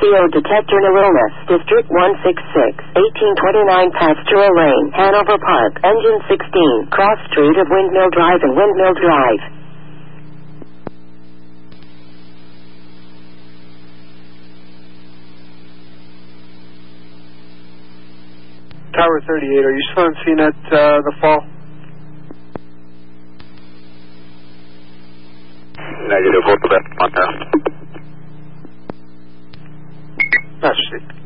CO detector no illness. District 166, 1829 Pastoral Lane, Hanover Park. Engine 16, cross street of Windmill Drive and Windmill Drive. Tower 38, are you still on scene at the fall? Negative, hold left, Montana. That's it.